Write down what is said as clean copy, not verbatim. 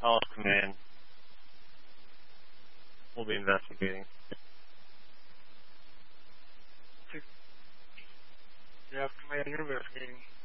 Call command. We'll be investigating. Yeah, command, you're investigating.